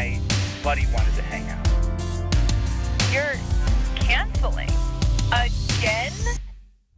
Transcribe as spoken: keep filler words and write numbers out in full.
my buddy wanted to hang out. You're canceling again?